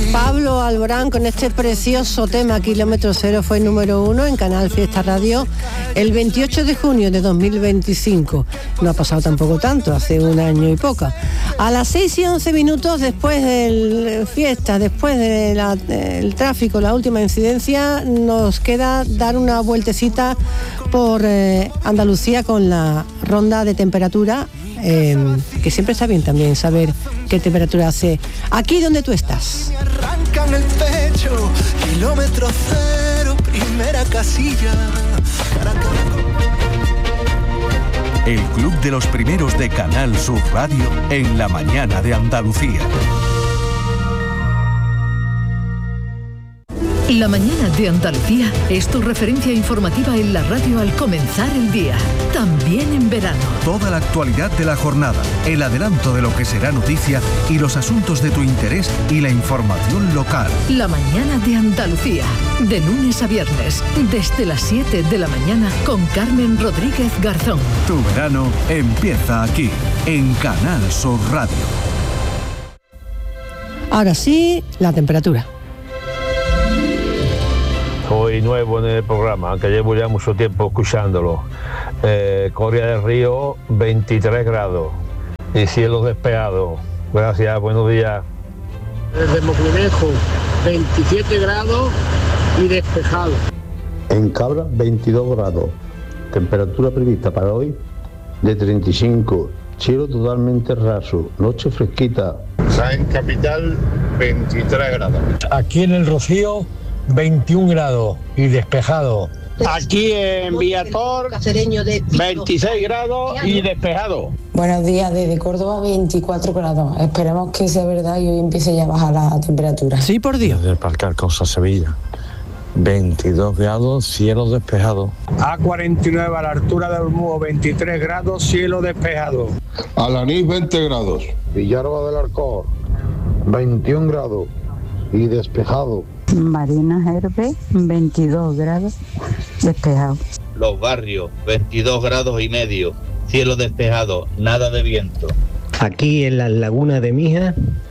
Pablo Alborán con este precioso tema Kilómetro Cero fue número 1 en Canal Fiesta Radio el 28 de junio de 2025. No ha pasado tampoco tanto, hace un año y poco. A las 6:11 después del fiesta, después del tráfico, la última incidencia, nos queda dar una vueltecita por Andalucía con la ronda de temperatura, que siempre está bien también saber qué temperatura hace aquí donde tú estás. Arrancan el pecho, kilómetro cero, primera casilla. El Club de los Primeros de Canal Sur Radio en la mañana de Andalucía. La mañana de Andalucía es tu referencia informativa en la radio al comenzar el día, también en verano. Toda la actualidad de la jornada, el adelanto de lo que será noticia y los asuntos de tu interés y la información local. La mañana de Andalucía, de lunes a viernes, desde las 7 de la mañana con Carmen Rodríguez Garzón. Tu verano empieza aquí, en Canal Sur Radio. Ahora sí, la temperatura. Soy nuevo en el programa, aunque llevo ya mucho tiempo escuchándolo. Coria del Río, 23 grados y cielo despejado. Gracias, buenos días. Desde Moclinejo, 27 grados y despejado. En Cabra, 22 grados. Temperatura prevista para hoy de 35. Cielo totalmente raso. Noche fresquita. Jaén Capital, 23 grados. Aquí en el Rocío, 21 grados y despejado. Aquí en Villator, 26 grados y despejado. Buenos días, desde Córdoba, 24 grados. Esperemos que sea verdad y hoy empiece ya a bajar la temperatura. Sí, por Dios. Desde el Parque Alcázar, Sevilla, 22 grados, cielo despejado. A49 a la altura del Olmudo, 23 grados, cielo despejado. Alanís, 20 grados. Villarba del Arcor, 21 grados y despejado. Marina Herbe, 22 grados, despejado. Los Barrios, 22 grados y medio, cielo despejado, nada de viento. Aquí en las lagunas de Mija,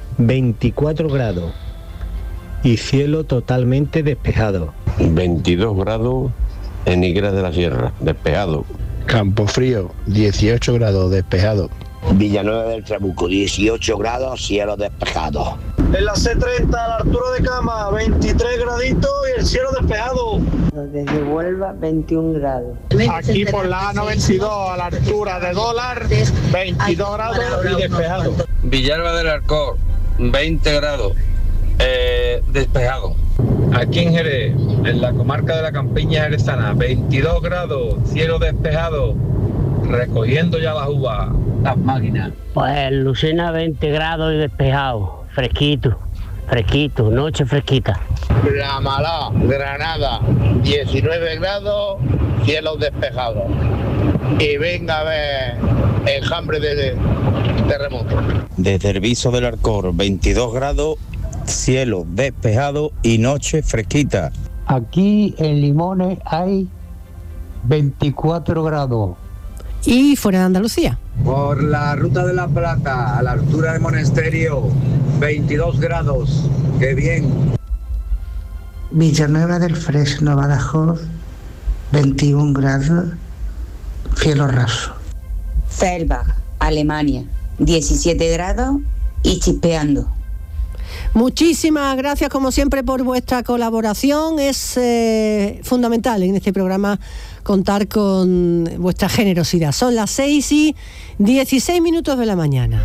24 grados y cielo totalmente despejado. 22 grados en Higueras de la Sierra, despejado. Campofrío, 18 grados, despejado. Villanueva del Trabuco, 18 grados, cielo despejado. En la C30 a la altura de Cama, 23 graditos y el cielo despejado. Desde Huelva, 21 grados. Aquí por la A92 a la altura de Dólar, 22 grados y despejado. Villalba del Arcor, 20 grados, despejado. Aquí en Jerez, en la comarca de la Campiña jerezana, 22 grados, cielo despejado, recogiendo ya las uvas, las máquinas. Pues Lucena, 20 grados y despejado, fresquito, noche fresquita. La Malá, Granada, 19 grados, cielo despejado. Y venga a ver enjambre de terremoto. Desde el Viso del Arcor, 22 grados, cielo despejado y noche fresquita. Aquí en Limones hay 24 grados. Y fuera de Andalucía. Por la Ruta de la Plata, a la altura de Monesterio, 22 grados. ¡Qué bien! Villanueva del Fresno, Badajoz, 21 grados, cielo raso. Fellbach, Alemania, 17 grados y chispeando. Muchísimas gracias como siempre por vuestra colaboración. Es fundamental en este programa contar con vuestra generosidad. Son las 6:16 de la mañana.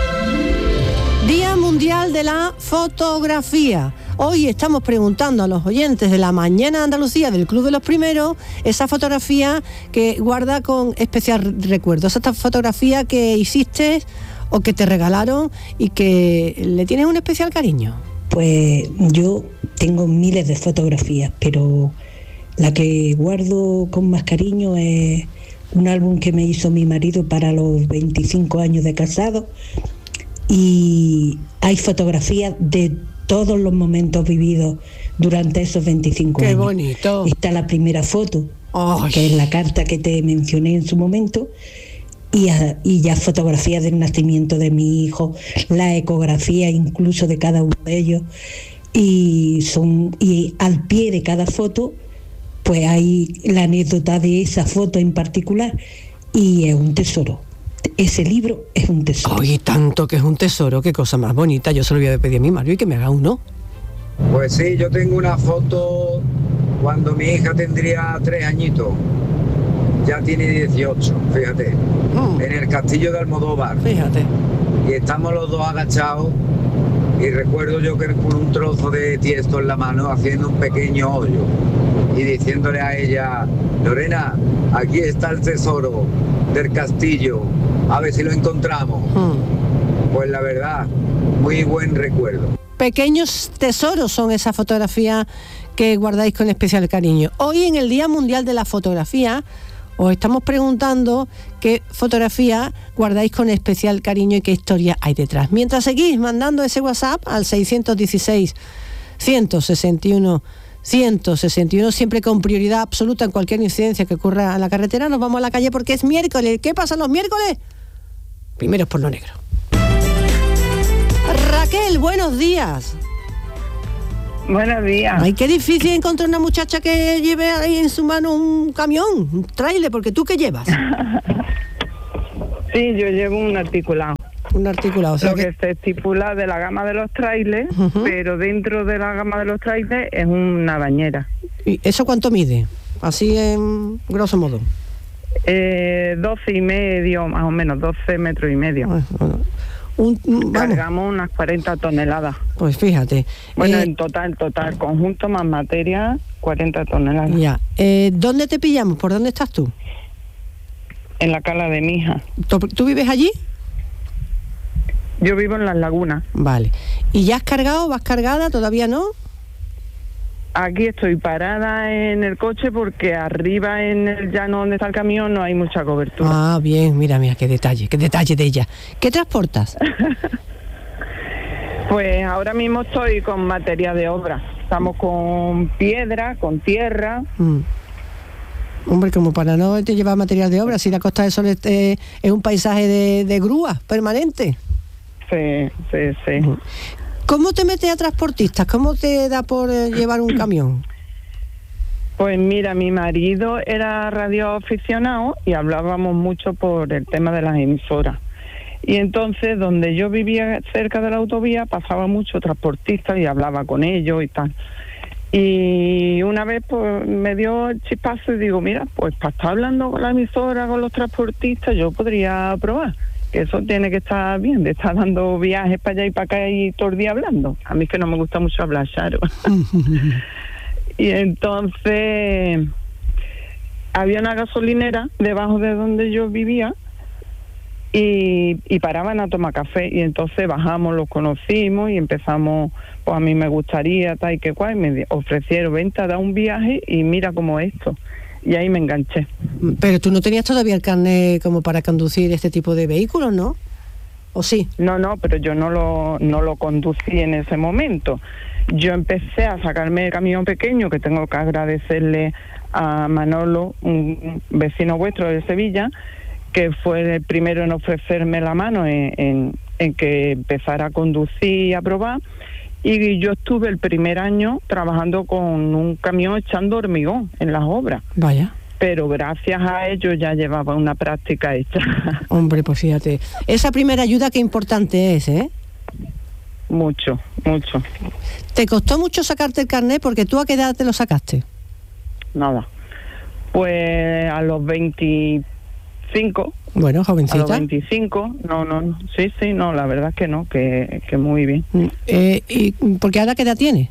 Día Mundial de la Fotografía. Hoy estamos preguntando a los oyentes de la Mañana de Andalucía del Club de los Primeros esa fotografía que guarda con especial recuerdo, esa fotografía que hiciste o que te regalaron y que le tienes un especial cariño. Pues yo tengo miles de fotografías, pero la que guardo con más cariño es un álbum que me hizo mi marido para los 25 años de casado, y hay fotografías de todos los momentos vividos durante esos 25 años. ¡Qué bonito! Está la primera foto, ¡ay!, que es la carta que te mencioné en su momento, y ya fotografías del nacimiento de mi hijo, la ecografía incluso de cada uno de ellos, y al pie de cada foto pues hay la anécdota de esa foto en particular y es un tesoro. Ese libro es un tesoro. Oye, tanto que es un tesoro, qué cosa más bonita. Yo se lo voy a pedir a mi Mario y que me haga uno. Pues sí, yo tengo una foto cuando mi hija tendría 3 añitos. Ya tiene 18, fíjate. En el castillo de Almodóvar. Fíjate. Y estamos los dos agachados. Y recuerdo yo que con un trozo de tiesto en la mano haciendo un pequeño hoyo. Y diciéndole a ella, Lorena, aquí está el tesoro del castillo. A ver si lo encontramos. Pues la verdad, muy buen recuerdo. Pequeños tesoros son esas fotografías que guardáis con especial cariño. Hoy, en el Día Mundial de la Fotografía, os estamos preguntando qué fotografía guardáis con especial cariño y qué historia hay detrás. Mientras seguís mandando ese WhatsApp al 616 161 161, siempre con prioridad absoluta en cualquier incidencia que ocurra en la carretera, nos vamos a la calle porque es miércoles. ¿Qué pasa los miércoles? Primero es por lo negro. Raquel, buenos días. Buenos días. Ay, qué difícil encontrar una muchacha que lleve ahí en su mano un camión, un tráiler, porque ¿tú qué llevas? Sí, yo llevo un articulado. Un articulado, o sea lo que se estipula de la gama de los trailers, pero dentro de la gama de los trailers es una bañera. ¿Y eso cuánto mide? Así en grosso modo. 12,5, más o menos, 12 metros y medio. Cargamos unas 40 toneladas. Pues fíjate. Bueno, en total, conjunto más materia, 40 toneladas. Ya. ¿Dónde te pillamos? ¿Por dónde estás tú? En la cala de mi hija. ¿Tú vives allí? Yo vivo en Las Lagunas. Vale. ¿Y ya has cargado? ¿Vas cargada? ¿Todavía no? Aquí estoy parada en el coche porque arriba en el llano donde está el camión no hay mucha cobertura. Ah, bien, mira, qué detalle de ella. ¿Qué transportas? Pues ahora mismo estoy con materia de obra. Estamos con piedra, con tierra. Hombre, como para no te llevar material de obra, si la Costa del Sol es un paisaje de grúa permanente. Sí. ¿Cómo te metes a transportistas? ¿Cómo te da por llevar un camión? Pues mira, mi marido era radioaficionado y hablábamos mucho por el tema de las emisoras. Y entonces, donde yo vivía cerca de la autovía, pasaba mucho transportistas y hablaba con ellos y tal. Y una vez pues me dio el chispazo y digo, mira, pues para estar hablando con la emisora, con los transportistas, yo podría probar. Que eso tiene que estar bien, de estar dando viajes para allá y para acá y todo el día hablando. A mí es que no me gusta mucho hablar, Charo. Y entonces había una gasolinera debajo de donde yo vivía y paraban a tomar café. Y entonces bajamos, los conocimos y empezamos, pues a mí me gustaría, tal y que cual, y me ofrecieron, vente a dar un viaje y mira cómo es esto. Y ahí me enganché. Pero tú no tenías todavía el carnet como para conducir este tipo de vehículos, ¿no? ¿O sí? No, pero yo no lo conducí en ese momento. Yo empecé a sacarme el camión pequeño, que tengo que agradecerle a Manolo, un vecino vuestro de Sevilla, que fue el primero en ofrecerme la mano en que empezara a conducir y a probar. Y yo estuve el primer año trabajando con un camión echando hormigón en las obras. Vaya. Pero gracias a ello ya llevaba una práctica hecha. Hombre, pues fíjate. Esa primera ayuda qué importante es, ¿eh? Mucho. ¿Te costó mucho sacarte el carnet? Porque tú, ¿a qué edad te lo sacaste? Nada. Pues a los 25. Bueno, jovencita. A los 25, no, sí, no, la verdad es que no, que muy bien. ¿Y porque ahora qué edad tienes?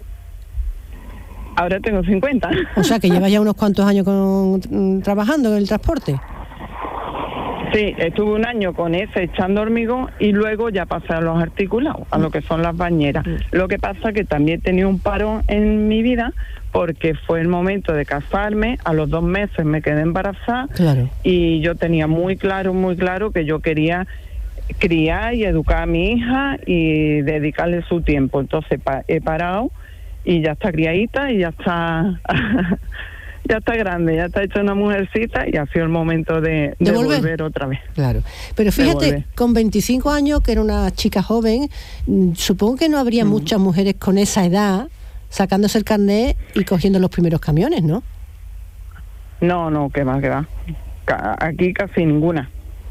Ahora tengo 50. O sea, que llevas ya unos cuantos años trabajando en el transporte. Sí, estuve un año con ese echando hormigón y luego ya pasé a los articulados, a lo que son las bañeras. Lo que pasa que también tenía un parón en mi vida porque fue el momento de casarme, a los 2 meses me quedé embarazada. Claro. Y yo tenía muy claro que yo quería criar y educar a mi hija y dedicarle su tiempo. Entonces he parado y ya está criadita y ya está ya está grande, ya está hecha una mujercita y ha sido el momento de volver otra vez. Claro, pero fíjate, con 25 años, que era una chica joven, supongo que no habría muchas mujeres con esa edad sacándose el carnet y cogiendo los primeros camiones, ¿no? No, que va. Aquí casi ninguna.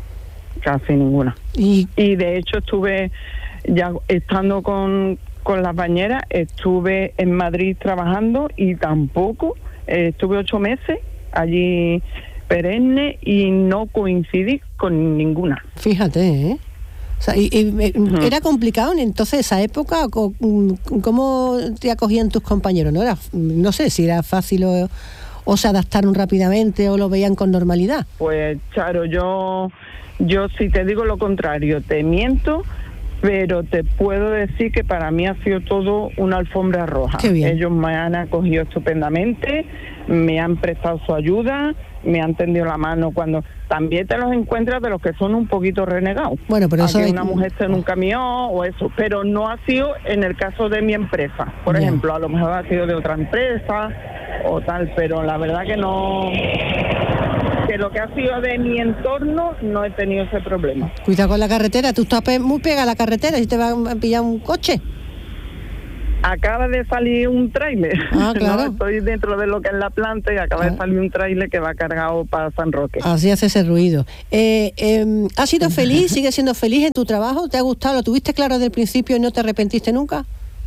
Y de hecho estuve, ya estando con las bañeras, estuve en Madrid trabajando y tampoco, estuve 8 meses allí perenne y no coincidí con ninguna. Fíjate, ¿eh? O sea, ¿era complicado entonces esa época? ¿Cómo te acogían tus compañeros? No sé si era fácil o se adaptaron rápidamente o lo veían con normalidad. Pues Charo, yo si te digo lo contrario, te miento, pero te puedo decir que para mí ha sido todo una alfombra roja. Qué bien. Ellos me han acogido estupendamente, me han prestado su ayuda, me han tendido la mano cuando... También te los encuentras de los que son un poquito renegados. Bueno, pero eso... una mujer está en un camión o eso, pero no ha sido en el caso de mi empresa. Por ejemplo, a lo mejor ha sido de otra empresa o tal, pero la verdad que no... Que lo que ha sido de mi entorno no he tenido ese problema. Cuidado con la carretera, tú estás muy pegada a la carretera, si te va a pillar un coche. Acaba de salir un tráiler. Claro. No, estoy dentro de lo que es la planta y acaba de salir un tráiler que va cargado para San Roque. Así hace ese ruido. ¿Has sido feliz? ¿Sigues siendo feliz en tu trabajo? ¿Te ha gustado? ¿Lo tuviste claro desde el principio y no te arrepentiste nunca?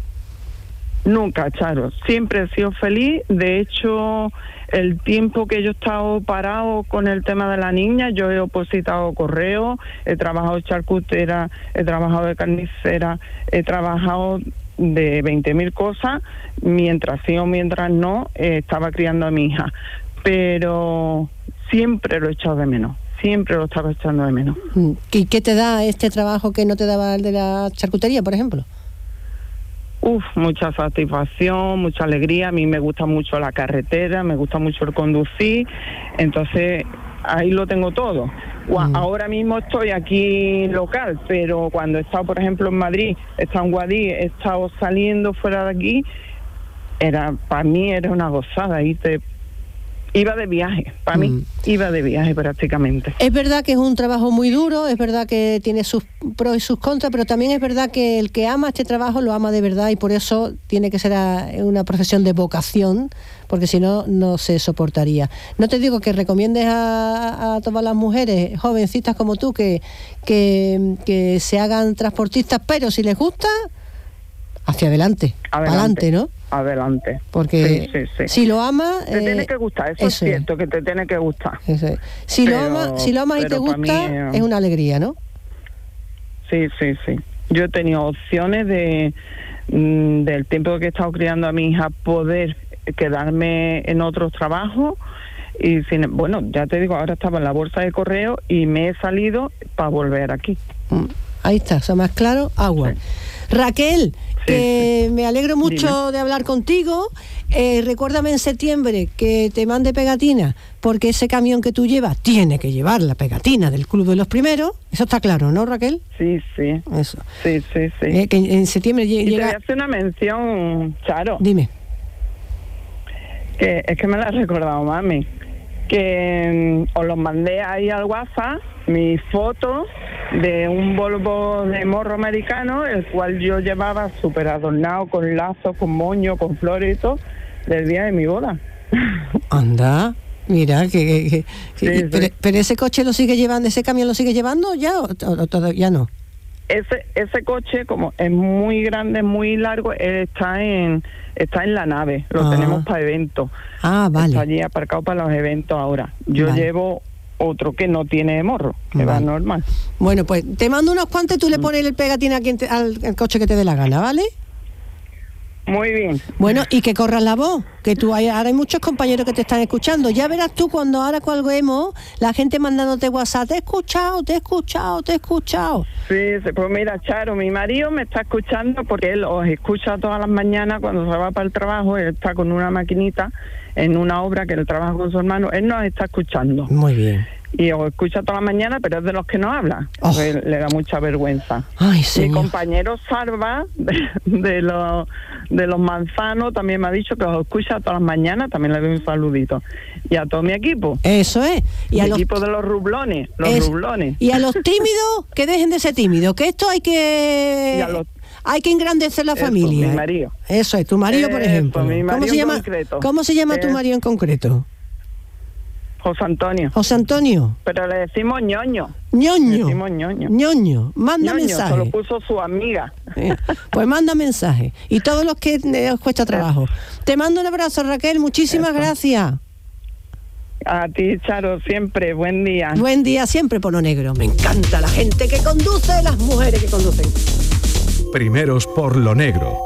Nunca, Charo. Siempre he sido feliz. De hecho, el tiempo que yo he estado parado con el tema de la niña, yo he opositado correo, he trabajado de charcutera, he trabajado de carnicera, he trabajado de 20.000 cosas, mientras sí o mientras no, estaba criando a mi hija. Pero siempre lo he echado de menos. Siempre lo estaba echando de menos. ¿Y qué te da este trabajo que no te daba el de la charcutería, por ejemplo? Mucha satisfacción, mucha alegría. A mí me gusta mucho la carretera, me gusta mucho el conducir, entonces ahí lo tengo todo. Ahora mismo estoy aquí local, pero cuando he estado, por ejemplo, en Madrid, he estado en Guadix, he estado saliendo fuera de aquí, para mí era una gozada. Iba de viaje, para mí iba de viaje prácticamente. Es verdad que es un trabajo muy duro, es verdad que tiene sus pros y sus contras, pero también es verdad que el que ama este trabajo lo ama de verdad y por eso tiene que ser una profesión de vocación, porque si no, no se soportaría. No te digo que recomiendes a todas las mujeres jovencitas como tú que se hagan transportistas, pero si les gusta, hacia adelante, ¿no? Adelante. Porque sí. Si lo amas... Te tiene que gustar, eso es cierto, que te tiene que gustar. Eso es. Si lo amas y te gusta, es una alegría, ¿no? Sí. Yo he tenido opciones del tiempo que he estado criando a mi hija, poder quedarme en otros trabajos y ya te digo, ahora estaba en la bolsa de correo y me he salido para volver aquí. Ahí está, o sea, más claro, agua. Sí. Raquel, me alegro mucho de hablar contigo. Recuérdame en septiembre que te mande pegatina, porque ese camión que tú llevas tiene que llevar la pegatina del Club de los Primeros. Eso está claro, ¿no, Raquel? Sí. Eso. Sí. Que en septiembre llega... Te voy a hacer una mención, Charo. Dime. Que es que me la ha recordado mami. Que os los mandé ahí al WhatsApp, mis fotos de un Volvo de morro americano, el cual yo llevaba súper adornado con lazos, con moño, con flores y todo, del día de mi boda. Anda, mira, pero ese coche lo sigue llevando, ese camión lo sigue llevando ya o todavía no. Ese coche, como es muy grande, muy largo, está en la nave, lo tenemos para eventos. Vale. Está allí aparcado para los eventos ahora. Yo llevo otro que no tiene morro, que va normal. Bueno, pues te mando unos cuantos y tú le pones el pegatina al coche que te dé la gana, ¿vale? Muy bien. Bueno, y que corras la voz, que ahora hay muchos compañeros que te están escuchando. Ya verás tú cuando ahora colguemos, la gente mandándote WhatsApp, te he escuchado. Sí, pues mira, Charo, mi marido me está escuchando porque él os escucha todas las mañanas cuando se va para el trabajo. Él está con una maquinita en una obra que él trabaja con su hermano. Él nos está escuchando. Muy bien. Y os escucha toda la mañana, pero es de los que no habla. Le da mucha vergüenza. Ay, señor. Mi compañero Salva, de de los Manzanos también me ha dicho que os escucha todas las mañanas, también le doy un saludito. Y a todo mi equipo. Eso es. Y el equipo de los rublones, rublones. Y a los tímidos, que dejen de ser tímidos, que esto hay que... Hay que engrandecer la familia. Mi marido. Eso es, tu marido, por ejemplo. Mi marido ¿Cómo se llama tu marido en concreto? José Antonio. José Antonio. Pero le decimos ñoño. ñoño. Le decimos ñoño. ñoño. Manda ñoño, mensaje. se lo puso su amiga. Pues manda mensaje. Y todos los que os cuesta trabajo. Te mando un abrazo, Raquel. Muchísimas gracias. A ti, Charo, siempre. Buen día. Buen día, siempre por lo negro. Me encanta la gente que conduce, las mujeres que conducen. Primeros por lo negro.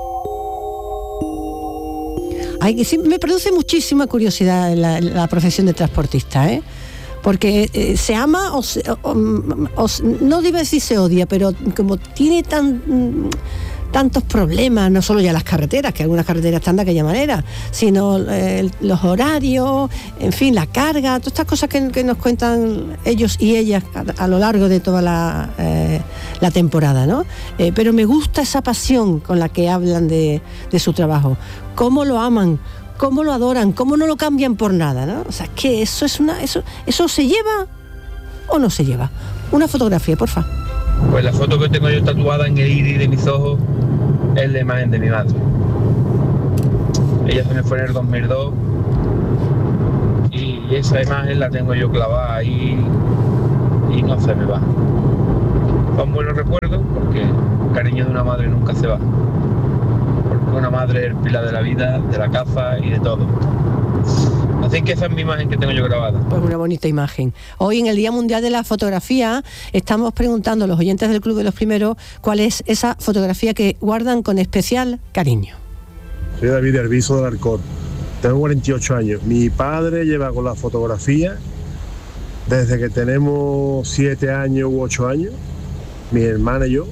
Ay, que sí, me produce muchísima curiosidad la profesión de transportista, ¿eh? Porque se ama no debe decir se odia, pero como tiene tantos problemas, no solo ya las carreteras, que algunas carreteras están de aquella manera, sino los horarios, en fin, la carga, todas estas cosas que nos cuentan ellos y ellas a lo largo de toda la temporada, ¿no? Pero me gusta esa pasión con la que hablan de su trabajo, cómo lo aman, cómo lo adoran, cómo no lo cambian por nada, ¿no? O sea, que eso se lleva o no se lleva. Una fotografía, por favor. Pues la foto que tengo yo tatuada en el iris de mis ojos es la imagen de mi madre. Ella se me fue en el 2002 y esa imagen la tengo yo clavada ahí y no se me va. Son buenos recuerdos porque el cariño de una madre nunca se va. Porque una madre es el pilar de la vida, de la caza y de todo. Así que esa es mi imagen que tengo yo grabada. Pues una bonita imagen. Hoy en el Día Mundial de la Fotografía estamos preguntando a los oyentes del Club de los Primeros cuál es esa fotografía que guardan con especial cariño. Soy David Herbizo del Alcor. Tengo 48 años. Mi padre lleva con la fotografía desde que tenemos 7 años u 8 años. Mi hermana y yo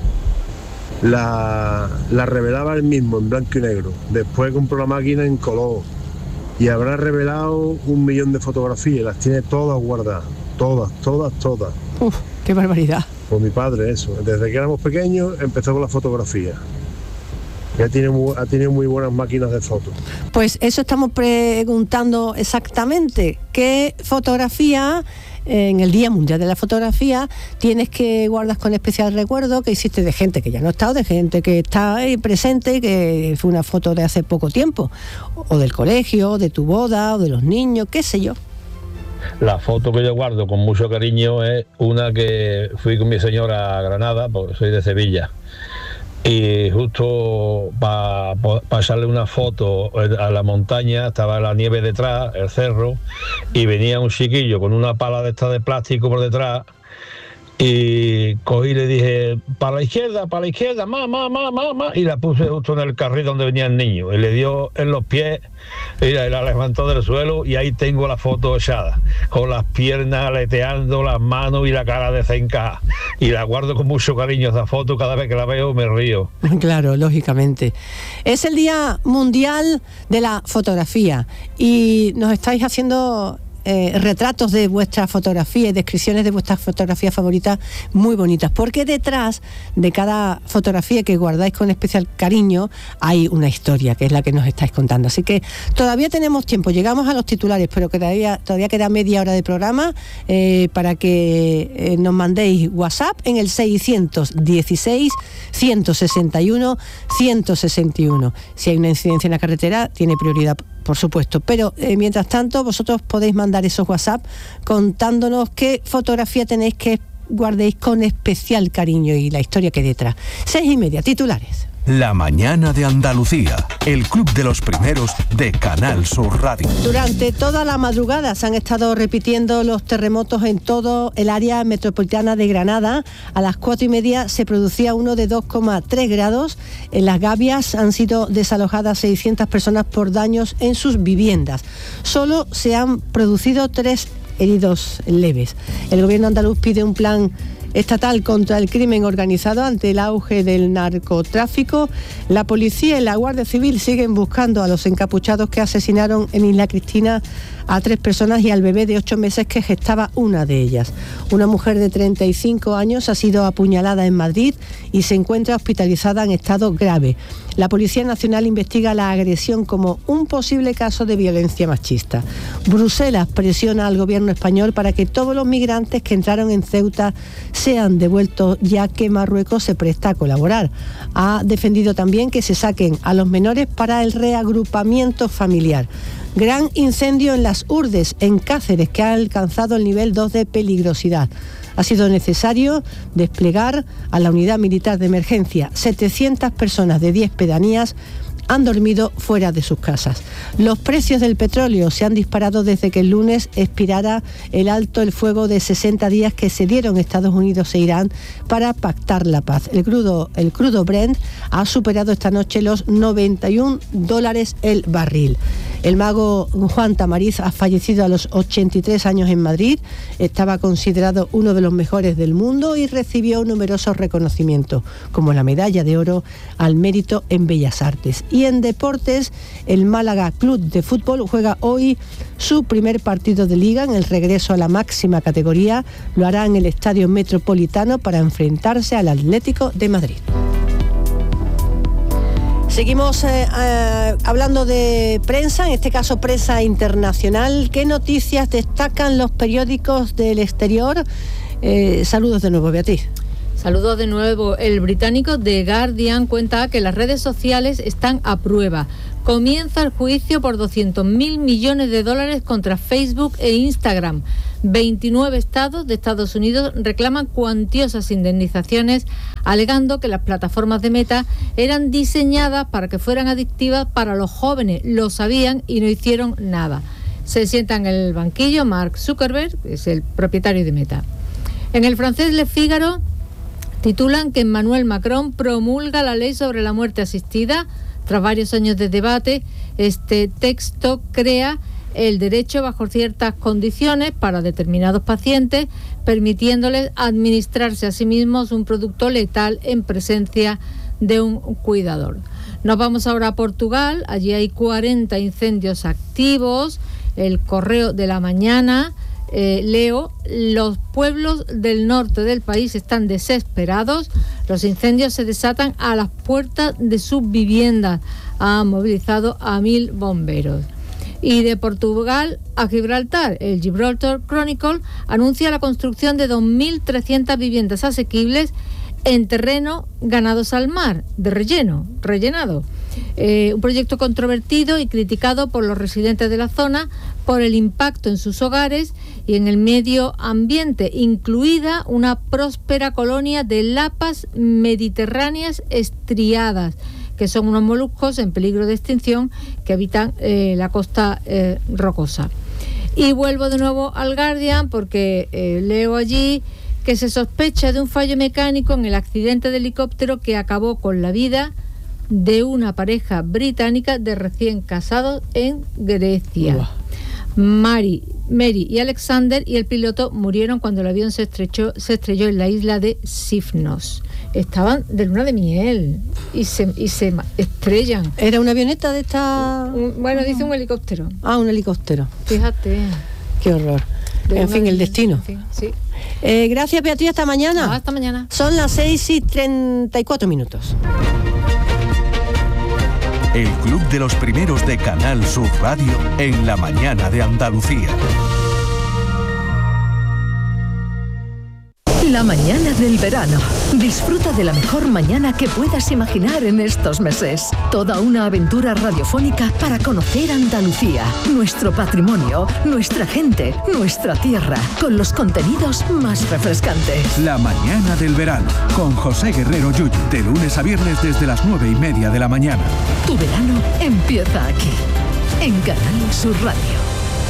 la revelaba él mismo en blanco y negro. Después compró la máquina en color. Y habrá revelado 1 millón de fotografías, las tiene todas guardadas, todas. Uf, qué barbaridad. Pues mi padre, eso, desde que éramos pequeños empezó con la fotografía. Ha tenido muy buenas máquinas de fotos. Pues eso estamos preguntando exactamente. ¿Qué fotografía en el Día Mundial de la Fotografía tienes que guardas con especial recuerdo, que hiciste de gente que ya no está, o de gente que está ahí presente, que fue una foto de hace poco tiempo, o del colegio, de tu boda, o de los niños, qué sé yo? La foto que yo guardo con mucho cariño es una que fui con mi señora a Granada, porque soy de Sevilla. Y justo para echarle una foto a la montaña, estaba la nieve detrás, el cerro, y venía un chiquillo con una pala de esta de plástico por detrás, y cogí y le dije, para la izquierda, mamá, y la puse justo en el carril donde venía el niño, y le dio en los pies, y la levantó del suelo, y ahí tengo la foto echada, con las piernas aleteando, las manos y la cara desencajada, y la guardo con mucho cariño esa foto, cada vez que la veo me río. Claro, lógicamente. Es el Día Mundial de la Fotografía, y nos estáis haciendo retratos de vuestras fotografías y descripciones de vuestras fotografías favoritas muy bonitas, porque detrás de cada fotografía que guardáis con especial cariño hay una historia, que es la que nos estáis contando. Así que todavía tenemos tiempo, llegamos a los titulares, pero todavía queda media hora de programa para que nos mandéis WhatsApp en el 616 161 161. Si hay una incidencia en la carretera, tiene prioridad, por supuesto, pero mientras tanto vosotros podéis mandar esos WhatsApp contándonos qué fotografía tenéis que guardéis con especial cariño y la historia que hay detrás. 6:30, titulares. La mañana de Andalucía, el Club de los Primeros de Canal Sur Radio. Durante toda la madrugada se han estado repitiendo los terremotos en todo el área metropolitana de Granada. A las 4:30 se producía uno de 2,3 grados. En Las Gavias han sido desalojadas 600 personas por daños en sus viviendas. Solo se han producido 3 heridos leves. El gobierno andaluz pide un plan estatal contra el crimen organizado ante el auge del narcotráfico. La policía y la Guardia Civil siguen buscando a los encapuchados que asesinaron en Isla Cristina a 3 personas y al bebé de 8 meses que gestaba una de ellas. Una mujer de 35 años ha sido apuñalada en Madrid y se encuentra hospitalizada en estado grave. La Policía Nacional investiga la agresión como un posible caso de violencia machista. Bruselas presiona al gobierno español para que todos los migrantes que entraron en Ceuta sean devueltos, ya que Marruecos se presta a colaborar. Ha defendido también que se saquen a los menores para el reagrupamiento familiar. Gran incendio en Las Urdes, en Cáceres, que ha alcanzado el nivel 2 de peligrosidad. Ha sido necesario desplegar a la unidad militar de emergencia. 700 personas de 10 pedanías han dormido fuera de sus casas. Los precios del petróleo se han disparado desde que el lunes expirara el alto el fuego de 60 días que se dieron Estados Unidos e Irán para pactar la paz. El crudo Brent ha superado esta noche los $91 el barril. El mago Juan Tamariz ha fallecido a los 83 años en Madrid. Estaba considerado uno de los mejores del mundo y recibió numerosos reconocimientos, como la Medalla de Oro al Mérito en Bellas Artes. Y en deportes, el Málaga Club de Fútbol juega hoy su primer partido de liga en el regreso a la máxima categoría. Lo hará en el Estadio Metropolitano para enfrentarse al Atlético de Madrid. Seguimos hablando de prensa, en este caso prensa internacional. ¿Qué noticias destacan los periódicos del exterior? Saludos de nuevo, Beatriz. Saludos de nuevo. El británico The Guardian cuenta que las redes sociales están a prueba. Comienza el juicio por 200.000 millones de dólares contra Facebook e Instagram. 29 estados de Estados Unidos reclaman cuantiosas indemnizaciones, alegando que las plataformas de Meta eran diseñadas para que fueran adictivas para los jóvenes. Lo sabían y no hicieron nada. Se sienta en el banquillo Mark Zuckerberg, que es el propietario de Meta. En el francés Le Figaro titulan que Emmanuel Macron promulga la ley sobre la muerte asistida. Tras varios años de debate, este texto crea el derecho bajo ciertas condiciones para determinados pacientes, permitiéndoles administrarse a sí mismos un producto letal en presencia de un cuidador. Nos vamos ahora a Portugal. Allí hay 40 incendios activos. El Correo de la Mañana, leo, los pueblos del norte del país están desesperados. Los incendios se desatan a las puertas de sus viviendas. Han movilizado a 1.000 bomberos. Y de Portugal a Gibraltar, el Gibraltar Chronicle anuncia la construcción de 2.300 viviendas asequibles en terreno ganados al mar, de rellenado. Un proyecto controvertido y criticado por los residentes de la zona por el impacto en sus hogares y en el medio ambiente, incluida una próspera colonia de lapas mediterráneas estriadas, que son unos moluscos en peligro de extinción que habitan la costa rocosa. Y vuelvo de nuevo al Guardian porque leo allí que se sospecha de un fallo mecánico en el accidente de helicóptero que acabó con la vida de una pareja británica de recién casados en Grecia. Mary y Alexander y el piloto murieron cuando el avión se estrelló en la isla de Sifnos. Estaban de luna de miel y se estrellan. ¿Era una avioneta de esta...? Dice un helicóptero. Ah, un helicóptero. Fíjate. Qué horror. En fin, el destino. En fin, sí. Gracias, Beatriz. Hasta mañana. Hasta mañana. Son las 6:34. El Club de los Primeros de Canal Sur Radio en la mañana de Andalucía. La mañana del verano. Disfruta de la mejor mañana que puedas imaginar en estos meses. Toda una aventura radiofónica para conocer Andalucía, nuestro patrimonio, nuestra gente, nuestra tierra, con los contenidos más refrescantes. La mañana del verano, con José Guerrero Yuyu, de lunes a viernes desde las 9:30 de la mañana. Tu verano empieza aquí, en Canal Sur Radio.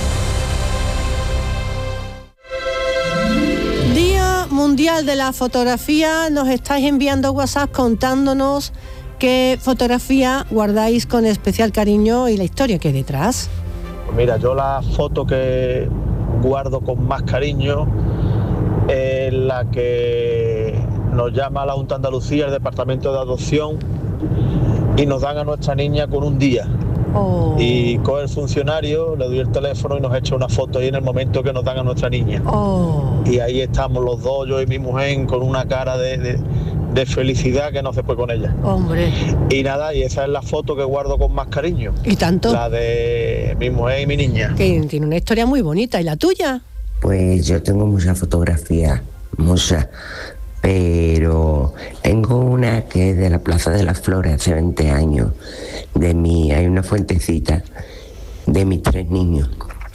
Mundial de la Fotografía. Nos estáis enviando WhatsApp contándonos qué fotografía guardáis con especial cariño y la historia que hay detrás. Mira, yo la foto que guardo con más cariño es la que nos llama la Junta de Andalucía, el Departamento de Adopción, y nos dan a nuestra niña con un día. Y coge el funcionario, le doy el teléfono y nos echa una foto ahí en el momento que nos dan a nuestra niña. Y ahí estamos los dos, yo y mi mujer, con una cara de felicidad que no se puede con ella. Hombre. Y nada, y esa es la foto que guardo con más cariño. ¿Y tanto? La de mi mujer y mi niña. Que tiene una historia muy bonita. ¿Y la tuya? Pues yo tengo muchas fotografías, muchas, pero tengo una que es de la Plaza de las Flores hace 20 años. Hay una fuentecita de mis 3 niños.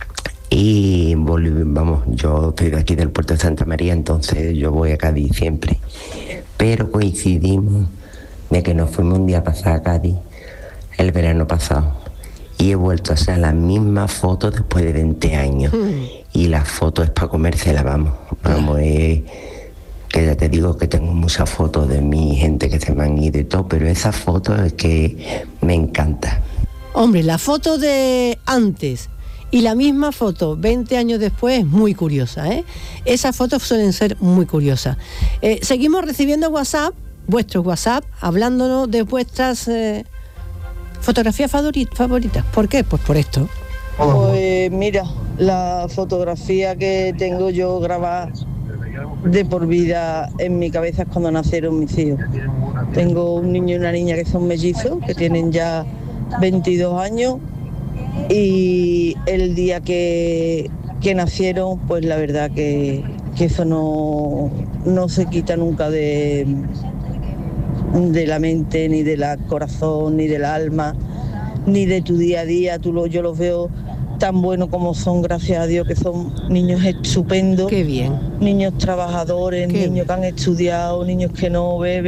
Y yo estoy de aquí del puerto de Santa María, entonces yo voy a Cádiz siempre. Pero coincidimos de que nos fuimos un día a pasar a Cádiz el verano pasado. Y he vuelto a hacer la misma foto después de 20 años. Y la foto es para comérsela, vamos, que ya te digo que tengo muchas fotos de mi gente que se me han ido y todo, pero esa foto es que me encanta. Hombre, la foto de antes y la misma foto 20 años después es muy curiosa, ¿eh? Esas fotos suelen ser muy curiosas. Seguimos recibiendo WhatsApp, vuestros WhatsApp, hablándonos de vuestras fotografías favoritas. ¿Por qué? Pues por esto. Pues mira, la fotografía que tengo yo grabada de por vida en mi cabeza es cuando nacieron mis hijos. Tengo un niño y una niña que son mellizos, que tienen ya 22 años, y el día que nacieron, pues la verdad que eso no se quita nunca de la mente, ni del corazón, ni del alma, ni de tu día a día. Yo los veo tan buenos como son, gracias a Dios, que son niños estupendos. Qué bien. Niños trabajadores, niños que han estudiado, niños que no beben.